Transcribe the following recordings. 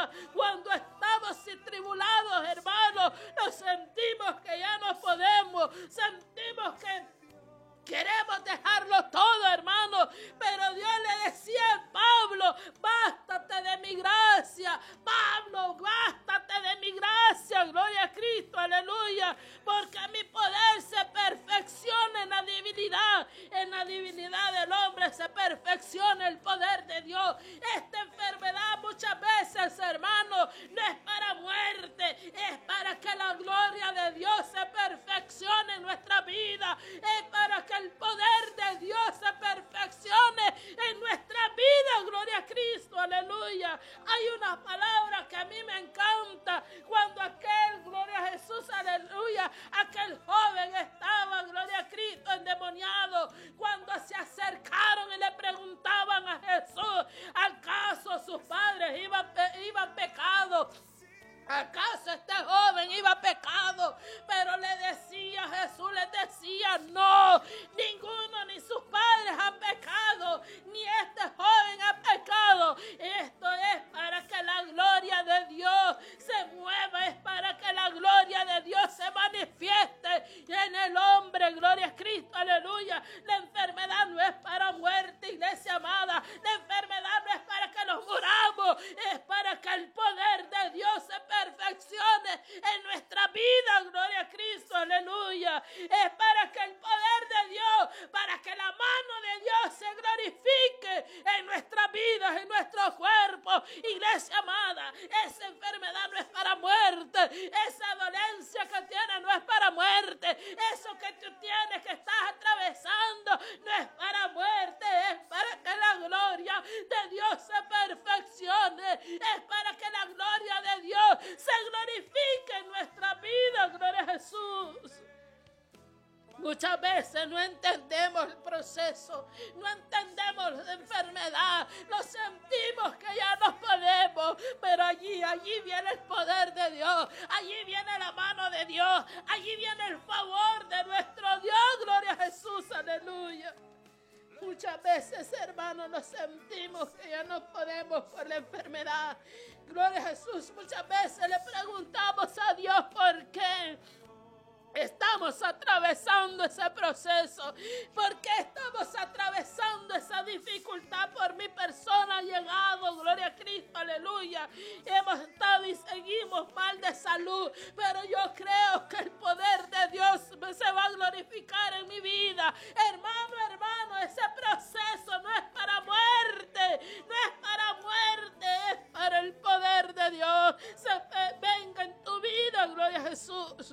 alma. Cuando estamos tribulados, hermanos, nos sentimos que ya no podemos. Sentimos que queremos dejarlo todo, hermano, pero Dios le decía a Pablo: bástate de mi gracia, Pablo, bástate de mi gracia, gloria a Cristo, aleluya, porque mi poder se perfecciona en la divinidad del hombre se perfecciona el poder de Dios. Esta enfermedad muchas veces, hermano, no es para muerte, es para que la gloria de Dios se perfeccione en nuestra vida, es para que el poder de Dios se perfeccione en nuestra vida, gloria a Cristo, aleluya. Hay una palabra que a mí me encanta, cuando aquel, gloria a Jesús, aleluya, aquel joven estaba, gloria a Cristo, endemoniado, cuando se acercaron y le preguntaban a Jesús, ¿acaso sus padres iban pecados? ¿Acaso este joven iba pecado? Pero le decía, Jesús les decía, no, ninguno ni sus padres han pecado, ni este joven ha pecado. Esto es para que la gloria de Dios se mueva, es para que la gloria de Dios se manifieste en el hombre, gloria a Cristo, aleluya. La enfermedad no es para muerte, iglesia amada, la enfermedad no es para que nos muramos, es para que el poder de Dios se perfeccione en nuestra vida, gloria a Cristo, aleluya. Es para que el poder de Dios, para que la mano de Dios se glorifique en nuestras vidas, en nuestro cuerpo, iglesia amada. Esa enfermedad no es para muerte, esa dolencia que tienes no es para muerte, eso que tú tienes, que estás atravesando, no es para muerte, es para que la gloria de Dios se perfeccione, es para que la gloria de Dios se glorifique en nuestra vida, gloria a Jesús. Muchas veces no entendemos el proceso, no entendemos la enfermedad, nos sentimos que ya no podemos, pero allí viene el poder de Dios, allí viene la mano de Dios, allí viene el favor de nuestro Dios, gloria a Jesús, aleluya. Muchas veces, hermanos, nos sentimos que ya no podemos por la enfermedad. Gloria a Jesús. Muchas veces le preguntamos a Dios por qué estamos atravesando ese proceso. ¿Por qué estamos atravesando esa dificultad? Por mi persona ha llegado, gloria a Cristo, aleluya. Hemos estado y seguimos mal de salud, pero yo creo que el poder de Dios se va a glorificar en mi vida. Hermano, ese proceso no es para muerte, no es para muerte, es para el poder de Dios. Venga en tu vida, gloria a Jesús.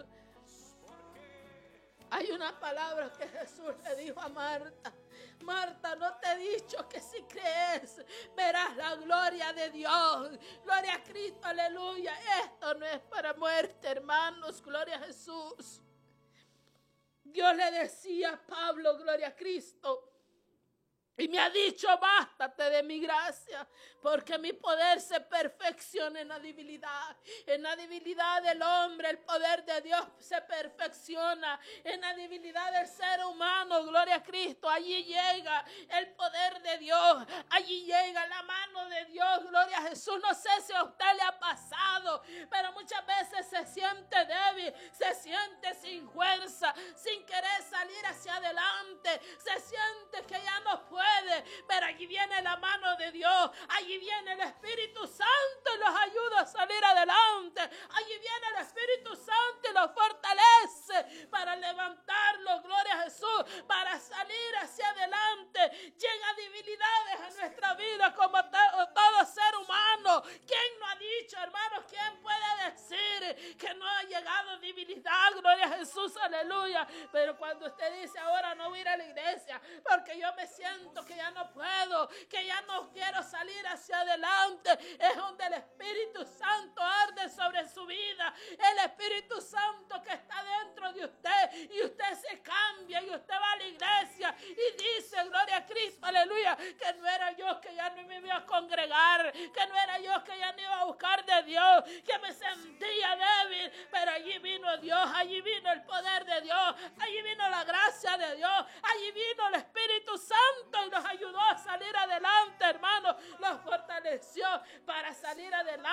Hay una palabra que Jesús le dijo a Marta: Marta, no te he dicho que si crees verás la gloria de Dios. Gloria a Cristo, aleluya. Esto no es para muerte, hermanos, gloria a Jesús. Dios le decía a Pablo, gloria a Cristo, y me ha dicho: bástate de mi gracia, porque mi poder se perfecciona en la debilidad. En la debilidad del hombre, el poder de Dios se perfecciona. En la debilidad del ser humano, gloria a Cristo, allí llega el poder de Dios. Allí llega la mano de Dios, gloria a Jesús. No sé si a usted le ha pasado, pero muchas veces se siente débil, se siente sin fuerza, sin querer salir hacia adelante. Se siente que ya no puede. Pero allí viene la mano de Dios, allí viene el Espíritu Santo y los ayuda a salir adelante. Allí viene el Espíritu Santo y los fortalece para levantarlos, gloria a Jesús, para salir hacia adelante. Llega debilidades a nuestra vida como todo ser humano. ¿Quién no ha dicho, hermanos? ¿Quién puede decir que no ha llegado debilidad? Gloria a Jesús, aleluya. Pero cuando usted dice: ahora no voy a ir a la iglesia porque yo me siento que ya no puedo, que ya no quiero salir hacia adelante, es donde el Espíritu Santo arde sobre su vida. El Espíritu Santo que está dentro de usted, y usted se cambia y usted va a la iglesia y dice: gloria a Cristo, aleluya, que no era yo que ya no me iba a congregar, que no era yo que ya no iba a buscar de Dios, que me sentía débil, pero allí vino Dios, allí vino el poder de Dios, allí vino la gracia de Dios, allí vino el Espíritu Santo y nos ayudó a salir adelante, hermano. Los fortaleció para salir adelante,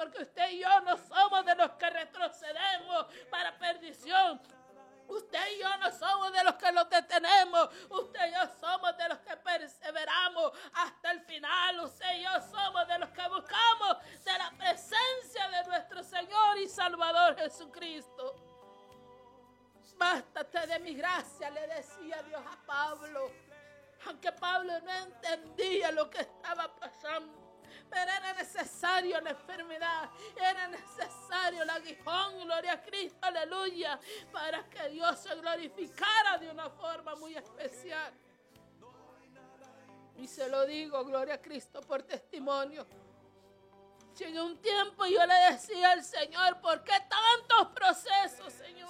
porque usted y yo no somos de los que retrocedemos para perdición. Usted y yo no somos de los que los detenemos. Usted y yo somos de los que perseveramos hasta el final. Usted y yo somos de los que buscamos de la presencia de nuestro Señor y Salvador Jesucristo. Bástate de mi gracia, le decía Dios a Pablo. Aunque Pablo no entendía lo que estaba pasando, pero era necesario la enfermedad, era necesario el aguijón, gloria a Cristo, aleluya, para que Dios se glorificara de una forma muy especial. Y se lo digo, gloria a Cristo, por testimonio. Si en un tiempo yo le decía al Señor, ¿por qué tantos procesos, Señor?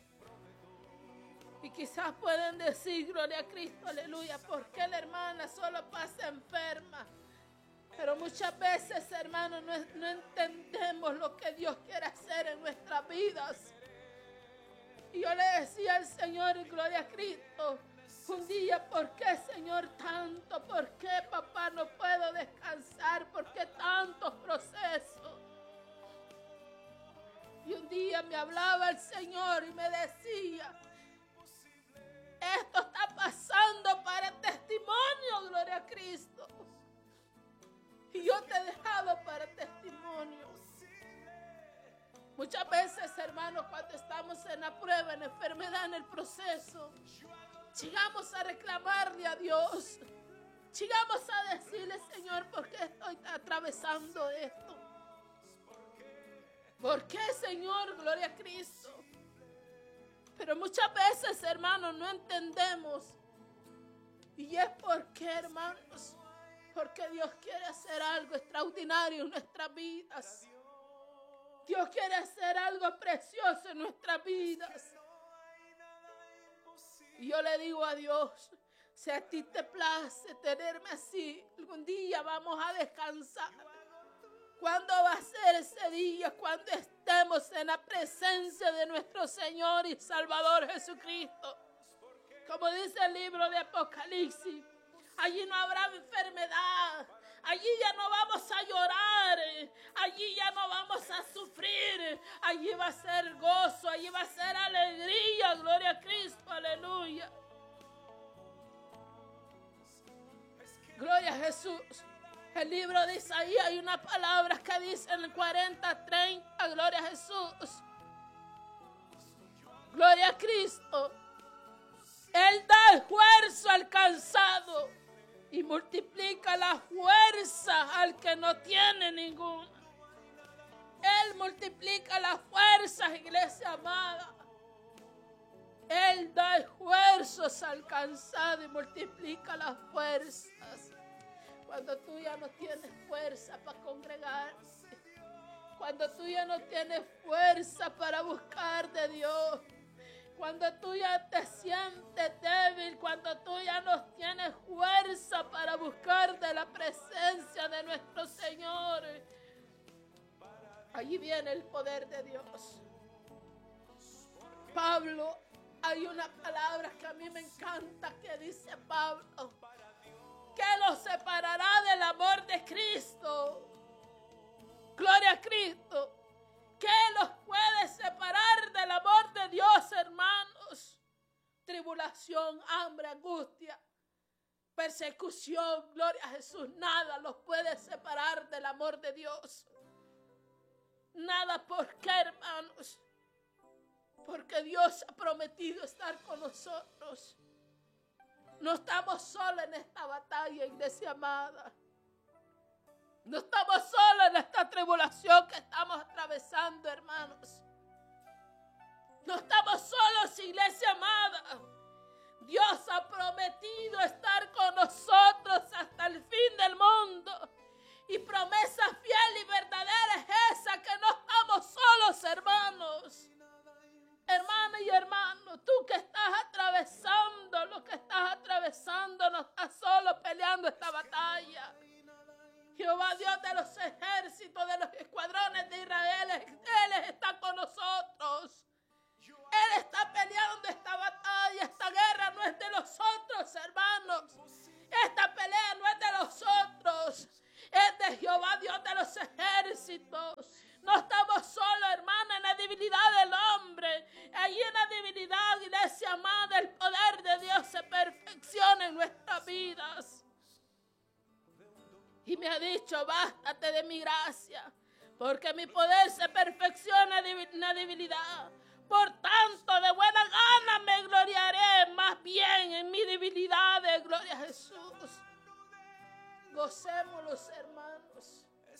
Y quizás pueden decir, gloria a Cristo, aleluya, ¿por qué la hermana solo pasa enferma? Pero muchas veces, hermanos, no entendemos lo que Dios quiere hacer en nuestras vidas. Y yo le decía al Señor, gloria a Cristo, un día, ¿por qué, Señor, tanto? ¿Por qué, papá, no puedo descansar? ¿Por qué tantos procesos? Y un día me hablaba el Señor y me decía, esto está pasando para testimonio, gloria a Cristo. Y yo te he dejado para testimonio. Muchas veces, hermanos, cuando estamos en la prueba, en la enfermedad, en el proceso, llegamos a reclamarle a Dios. Llegamos a decirle, Señor, ¿por qué estoy atravesando esto? ¿Por qué, Señor? Gloria a Cristo. Pero muchas veces, hermanos, no entendemos. Y es porque, hermanos, porque Dios quiere hacer algo extraordinario en nuestras vidas. Dios quiere hacer algo precioso en nuestras vidas. Y yo le digo a Dios, si a ti te place tenerme así, algún día vamos a descansar. ¿Cuándo va a ser ese día? Cuando estemos en la presencia de nuestro Señor y Salvador Jesucristo. Como dice el libro de Apocalipsis, allí no habrá enfermedad, allí ya no vamos a llorar, allí ya no vamos a sufrir, allí va a ser gozo, allí va a ser alegría, gloria a Cristo, aleluya. Gloria a Jesús. El libro de Isaías hay una palabra que dice en el 40:30, gloria a Jesús. Gloria a Cristo. Él da esfuerzo al cansado y multiplica la fuerza al que no tiene ninguna. Él multiplica las fuerzas, iglesia amada. Él da esfuerzos al cansado y multiplica las fuerzas. Cuando tú ya no tienes fuerza para congregarte, cuando tú ya no tienes fuerza para buscar de Dios, cuando tú ya te sientes débil, cuando tú ya no tienes fuerza para buscar de la presencia de nuestro Señor, allí viene el poder de Dios. Pablo, hay una palabra que a mí me encanta que dice Pablo: ¿qué los separará del amor de Cristo? Gloria a Cristo. ¿Qué los puede separar del amor de Dios, hermanos? Tribulación, hambre, angustia, persecución, gloria a Jesús. Nada los puede separar del amor de Dios. Nada. ¿Por qué, hermanos? Porque Dios ha prometido estar con nosotros. No estamos solos en esta batalla, iglesia amada. No estamos solos en esta tribulación que estamos atravesando, hermanos. No estamos solos, iglesia amada. Dios ha prometido estar con nosotros hasta el fin del mundo. Y promesa fiel y verdadera es esa, que no estamos solos, hermanos. Hermana y hermano, tú que estás atravesando lo que estás atravesando, no estás solo peleando esta batalla. Jehová Dios de los ejércitos, de los escuadrones de Israel, Él está con nosotros. Él está peleando esta batalla. Esta guerra no es de nosotros, hermanos. Esta pelea no es de nosotros. Es de Jehová Dios de los ejércitos. No estamos solos, hermana, en la debilidad del hombre. Allí en la debilidad, iglesia amada, el poder de Dios se perfecciona en nuestras vidas. Y me ha dicho, bástate de mi gracia, porque mi poder se perfecciona en la debilidad. Por tanto, de buena gana me gloriaré más bien en mi debilidad. Gloria a Jesús. Gocémonos, hermanos.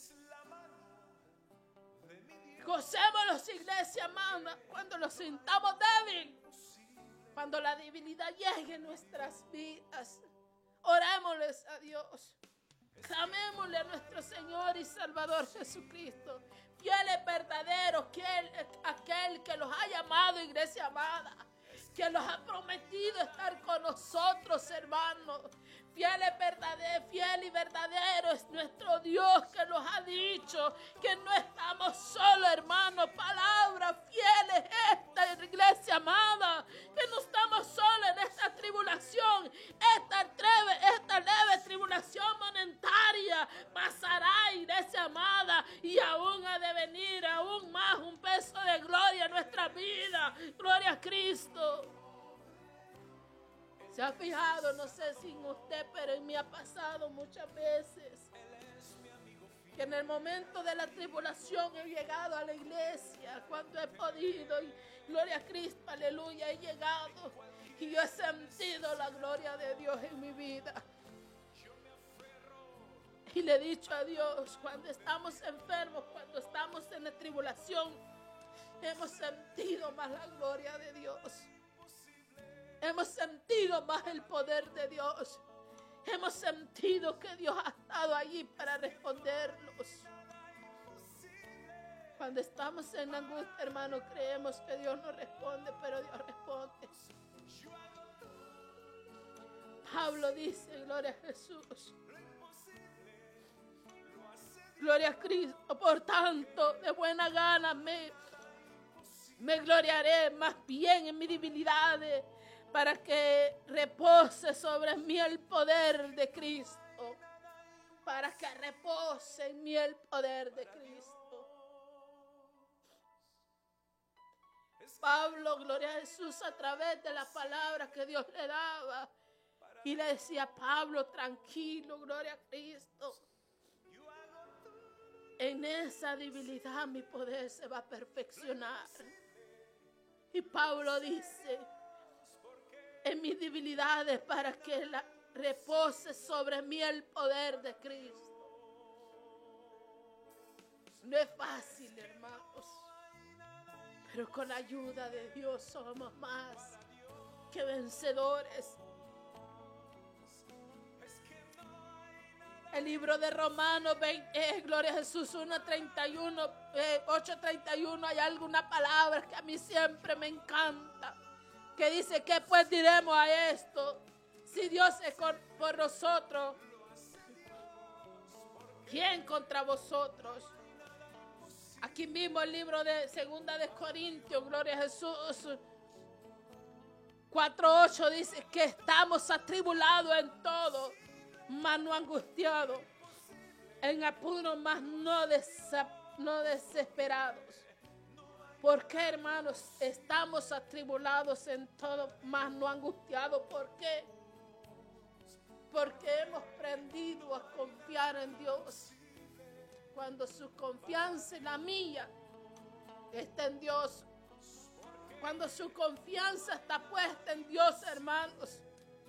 Gocémonos, iglesia amada, cuando nos sintamos débiles. Cuando la debilidad llegue en nuestras vidas. Orémosles a Dios. Clamémosle a nuestro Señor y Salvador Jesucristo. Fiel y verdadero, aquel que los ha llamado, iglesia amada, que los ha prometido estar con nosotros, hermanos. Fiel y verdadero es nuestro Dios, que nos ha dicho que no estamos solos, hermanos. Palabra fiel es esta, iglesia amada, que no estamos solos en esta tribulación. Esta leve tribulación monetaria pasará, iglesia amada, y aún ha de venir aún más un peso de gloria en nuestra vida. Gloria a Cristo. ¿Se ha fijado? No sé si en usted, pero en mí ha pasado muchas veces que en el momento de la tribulación he llegado a la iglesia cuando he podido, y gloria a Cristo, aleluya, he llegado y yo he sentido la gloria de Dios en mi vida. Y le he dicho a Dios, cuando estamos enfermos, cuando estamos en la tribulación, hemos sentido más la gloria de Dios. Hemos sentido más el poder de Dios. Hemos sentido que Dios ha estado allí para respondernos. Cuando estamos en angustia, hermano, creemos que Dios no responde, pero Dios responde. Pablo dice, gloria a Jesús. Gloria a Cristo. Por tanto, de buena gana me gloriaré más bien en mis debilidades, para que repose sobre mí el poder de Cristo. Para que repose en mí el poder de Cristo. Pablo, gloria a Jesús, a través de la palabra que Dios le daba, y le decía, Pablo, tranquilo, gloria a Cristo. En esa debilidad mi poder se va a perfeccionar. Y Pablo dice, en mis debilidades, para que repose sobre mí el poder de Cristo. No es fácil, hermanos, pero con la ayuda de Dios somos más que vencedores. El libro de Romanos 20, gloria a Jesús, 8:31, hay alguna palabra que a mí siempre me encanta, que dice, ¿qué pues diremos a esto? Si Dios es por nosotros, ¿quién contra vosotros? Aquí mismo el libro de 2 de Corintios, gloria a Jesús, 4:8 dice que estamos atribulados en todo, mas no angustiados, en apuros, mas no desesperados. ¿Por qué, hermanos, estamos atribulados en todo, mas no angustiados? ¿Por qué? Porque hemos aprendido a confiar en Dios. Cuando su confianza y la mía está en Dios, cuando su confianza está puesta en Dios, hermanos,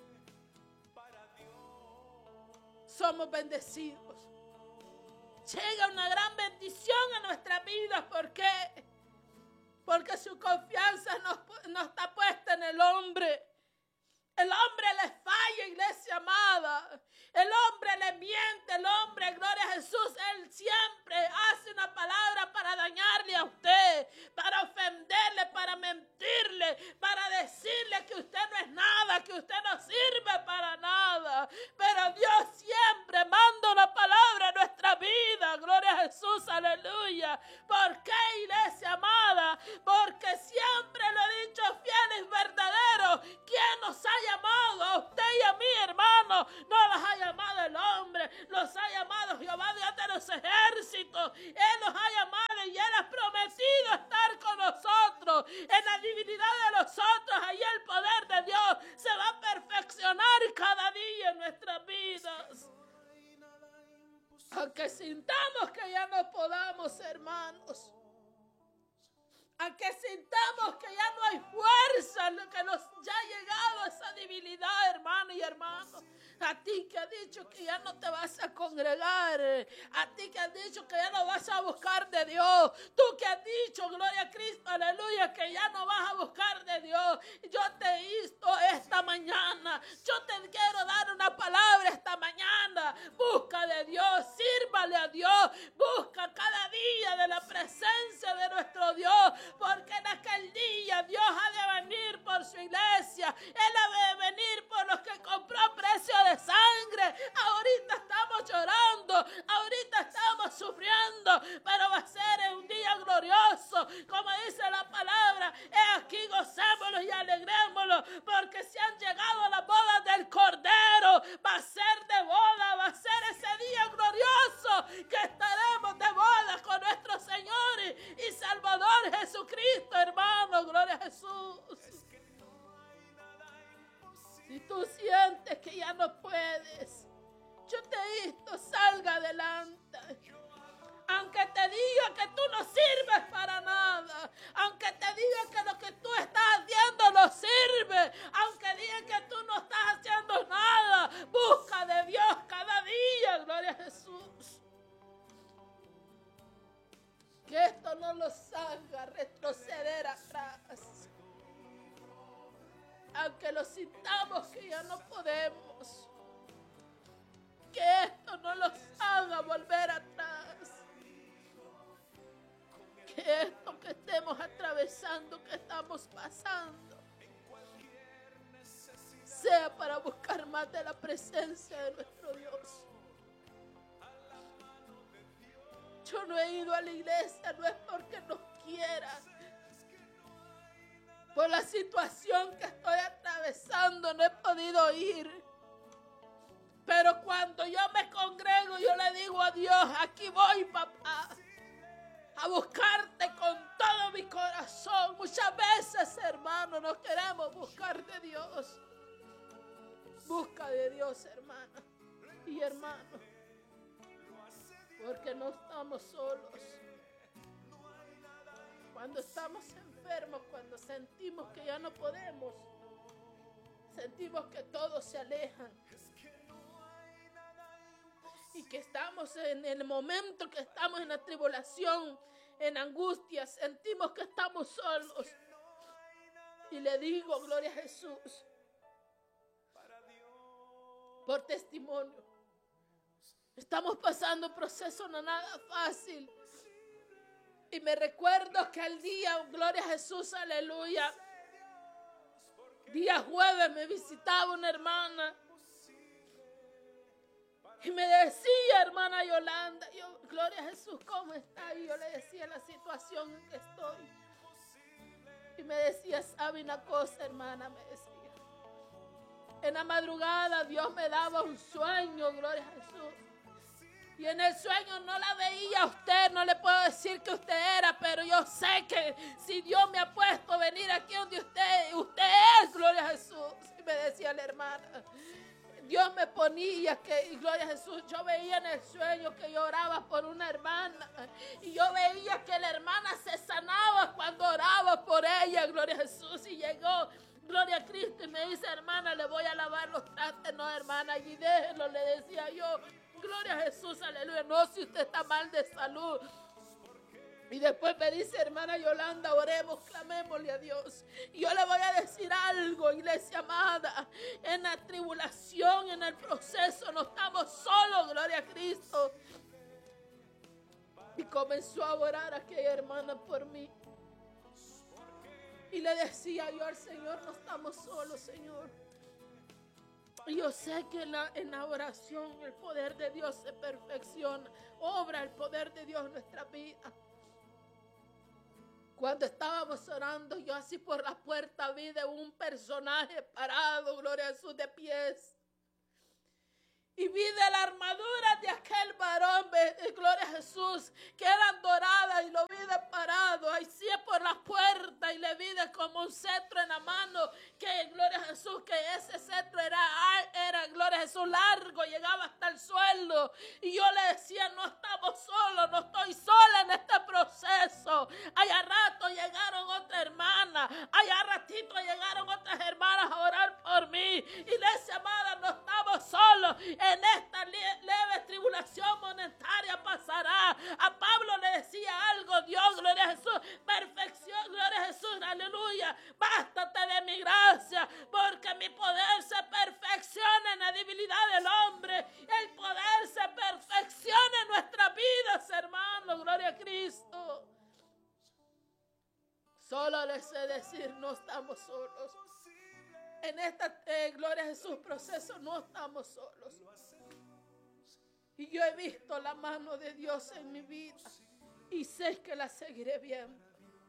somos bendecidos. Llega una gran bendición a nuestra vida. ¿Por qué? Porque su confianza no está puesta en el hombre. El hombre le falla, iglesia amada. El hombre le miente, el hombre, gloria a Jesús, él siempre hace una palabra para dañarle a usted, para ofenderle, para mentirle, para decirle que usted no es nada, que usted no sirve para nada. Pero Dios siempre manda una palabra en nuestra vida, gloria a Jesús, aleluya. ¿Por qué, iglesia amada? Porque siempre lo he dicho, fiel y verdadero hermano. ¿Quién nos ha llamado a usted y a mí, hermano? No los ha llamado el hombre, los ha llamado Jehová Dios de los ejércitos. Él nos ha llamado y Él ha prometido estar con nosotros. En la divinidad de nosotros, ahí el poder de Dios se va a perfeccionar cada día en nuestras vidas. Aunque sintamos que ya no podamos, hermanos. Aunque sintamos que ya no hay fuerza, que nos ya ha llegado esa debilidad, hermano y hermano. A ti que has dicho que ya no te vas a congregar, a ti que has dicho que ya no vas a buscar de Dios, tú que has dicho, gloria a Cristo, aleluya, que ya no vas a buscar de Dios. Yo te insto esta mañana, yo te quiero dar una palabra esta mañana. Busca de Dios, sírvale a Dios, busca cada día de la presencia de nuestro Dios, porque en aquel día Dios ha de venir por su iglesia. Él ha de venir por los que compró a precio de sangre. Ahorita estamos llorando, ahorita estamos sufriendo, pero va a ser un día glorioso, como dice la palabra. Aquí gocémonos y alegrémonos, porque se han llegado a las bodas del Cordero. Va a ser de boda, va a ser ese día glorioso que estaremos de boda con nuestro Señor y Salvador Jesucristo, hermano. Gloria a Jesús. Si tú sientes que ya no puedes, yo te insto, salga adelante. Aunque te diga que tú no sirves para nada, aunque te diga que lo que tú estás haciendo no sirve, aunque diga que tú no estás haciendo nada, busca de Dios cada día, gloria a Jesús. Que esto no los haga retroceder atrás. Aunque lo sintamos que ya no podemos, que esto no los haga volver atrás. Que esto que estemos atravesando, que estamos pasando, sea para buscar más de la presencia de nuestro Dios. Yo no he ido a la iglesia, no es porque no quiera. Por la situación que estoy atravesando no he podido ir. Pero cuando yo me congrego, yo le digo a Dios, aquí voy, papá, a buscarte con todo mi corazón. Muchas veces, hermano, no queremos buscar de Dios. Busca de Dios, hermana y hermano, porque no estamos solos. Cuando estamos enfermos, cuando sentimos que ya no podemos, sentimos que todos se alejan y que estamos en el momento que estamos en la tribulación, en angustia, sentimos que estamos solos. Y le digo, gloria a Jesús, por testimonio, estamos pasando un proceso no nada fácil. Y me recuerdo que al día, gloria a Jesús, aleluya, día jueves me visitaba una hermana y me decía, hermana Yolanda, yo, gloria a Jesús, ¿cómo está? Y yo le decía la situación en que estoy. Y me decía, ¿sabe una cosa, hermana? Me decía. En la madrugada Dios me daba un sueño, gloria a Jesús. Y en el sueño no la veía a usted, no le puedo decir que usted era, pero yo sé que si Dios me ha puesto a venir aquí donde usted es, gloria a Jesús. Y me decía la hermana, Dios me ponía que, gloria a Jesús, yo veía en el sueño que yo oraba por una hermana. Y yo veía que la hermana se sanaba cuando oraba por ella, gloria a Jesús. Y llegó, gloria a Cristo, y me dice, hermana, le voy a lavar los trastes. No, hermana, y déjelo, le decía yo. Gloria a Jesús, aleluya. No, si usted está mal de salud. Y después me dice, hermana Yolanda, oremos, clamémosle a Dios. Y yo le voy a decir algo, iglesia amada. En la tribulación, en el proceso, no estamos solos, gloria a Cristo. Y comenzó a orar aquella hermana por mí. Y le decía yo al Señor, no estamos solos, Señor. Y yo sé que en la oración el poder de Dios se perfecciona. Obra el poder de Dios en nuestra vida. Cuando estábamos orando, yo así por la puerta vi de un personaje parado, gloria a Jesús, de pies. Y vi de la armadura de aquel varón, gloria a Jesús, que eran doradas, y lo vi de parado, así por la puerta, y le vi de como un cetro en la mano, que gloria a Jesús, que ese cetro era gloria a Jesús, largo, llegaba hasta el suelo. Y yo le decía, no estamos solos, no estoy sola en este proceso. Allá rato llegaron otras hermanas, allá ratito llegaron otras hermanas a orar por mí. Y le decía, amada, no estamos solos. En esta leve tribulación monetaria pasará. A Pablo le decía algo Dios, gloria a Jesús, perfección, gloria a Jesús, aleluya. Bástate de mi gracia, porque mi poder se perfecciona en la debilidad del hombre. El poder se perfecciona en nuestras vidas, hermanos, gloria a Cristo. Solo les sé decir, no estamos solos. En esta, gloria a Jesús, proceso no estamos solos. Y yo he visto la mano de Dios en mi vida y sé que la seguiré viendo.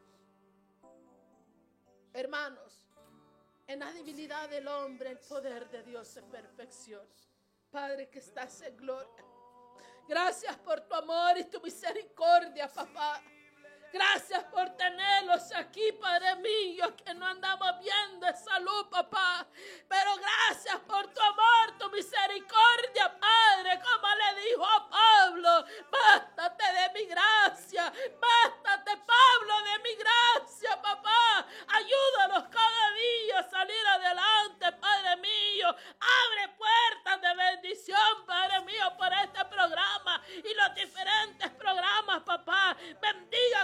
Hermanos, en la debilidad del hombre el poder de Dios se perfecciona. Padre que estás en gloria, gracias por tu amor y tu misericordia, papá. Gracias por tenerlos aquí, Padre mío, que no andamos bien de salud, papá. Pero gracias por tu amor, tu misericordia, Padre. Como le dijo a Pablo, bástate de mi gracia. Bástate, Pablo, de mi gracia, papá. Ayúdanos cada día a salir adelante, Padre mío. Abre puertas de bendición, Padre mío, por este programa y los diferentes programas, papá. Bendiga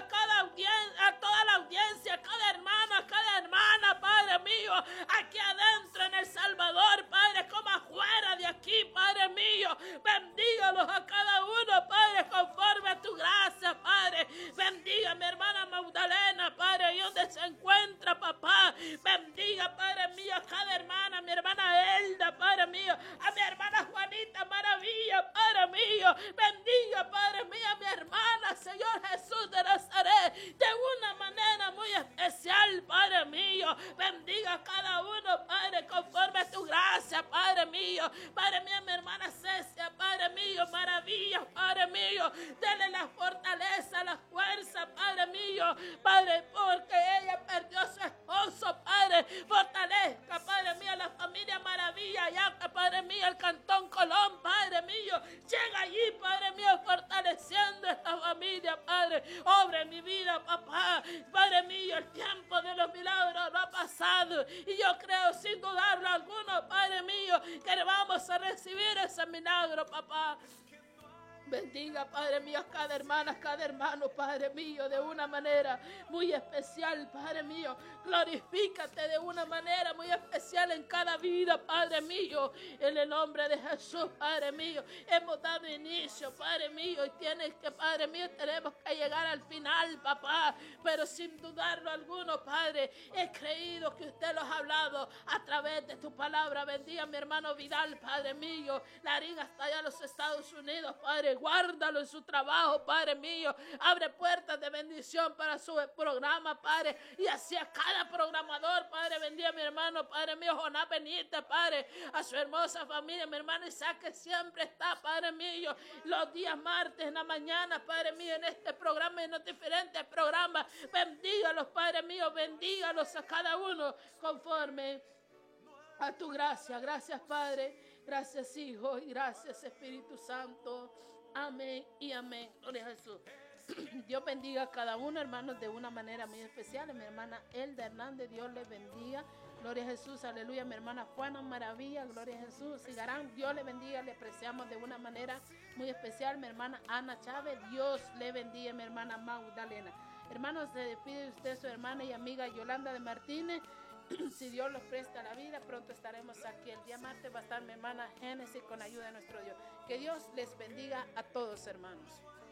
a toda la audiencia, cada hermana, Padre mío, aquí adentro en El Salvador, Padre, como afuera de aquí, Padre mío. Bendígalos a cada uno, Padre, conforme a tu gracia, Padre. Bendiga a mi hermana Magdalena, Padre, ahí donde se encuentra, papá. Bendiga, Padre mío, a cada hermana, a mi hermana Elda, Padre mío, a mi hermana Juanita Maravilla, Padre mío. Bendiga, Padre mío, a mi hermana, Señor Jesús de Nazaret, de una manera muy especial, Padre mío. Bendiga a cada uno, Padre, conforme a tu gracia, Padre mío. Padre mío, mi hermana Cecia, Padre mío, maravilla, Padre mío. Dele la fortaleza, la fuerza, Padre mío, Padre, porque ella perdió a su esposo, Padre. Fortalezca, Padre mío, la familia Maravilla, ya, Padre mío, el Cantón Colón, Padre mío. Llega allí, Padre mío, fortaleciendo esta familia, Padre. Obra en mi vida, papá. Padre mío, el tiempo de los milagros no ha pasado. Y yo creo, sin dudarlo alguno, Padre mío, que vamos a recibir ese milagro, papá. Bendiga, Padre mío, cada hermana, cada hermano, Padre mío, de una manera muy especial, Padre mío. Glorifícate de una manera muy especial en cada vida, Padre mío. En el nombre de Jesús, Padre mío, hemos dado inicio, Padre mío, y Padre mío, tenemos que llegar al final, papá. Pero sin dudarlo alguno, Padre, he creído que usted los ha hablado a través de tu palabra. Bendiga a mi hermano Vidal, Padre mío. Larín hasta allá a los Estados Unidos, Padre. Guárdalo en su trabajo, Padre mío. Abre puertas de bendición para su programa, Padre. Y así a cada programador, Padre. Bendiga a mi hermano, Padre mío, Jonás Benítez, Padre. A su hermosa familia, mi hermano Isaac, que siempre está, Padre mío, los días martes en la mañana, Padre mío, en este programa y en los diferentes programas. Bendígalos, Padre mío. Bendígalos a cada uno conforme a tu gracia. Gracias, Padre. Gracias, Hijo. Y gracias, Espíritu Santo. Amén y amén. Gloria a Jesús. Dios bendiga a cada uno, hermanos, de una manera muy especial. A mi hermana Elda Hernández, Dios les bendiga. Gloria a Jesús, aleluya. Mi hermana Juana Maravilla, gloria a Jesús. Sigarán, Dios le bendiga, le apreciamos de una manera muy especial. Mi hermana Ana Chávez, Dios le bendiga. Mi hermana Magdalena. Hermanos, se despide usted, su hermana y amiga Yolanda de Martínez. Si Dios los presta la vida, pronto estaremos aquí. El día martes va a estar mi hermana Génesis con ayuda de nuestro Dios. Que Dios les bendiga a todos, hermanos.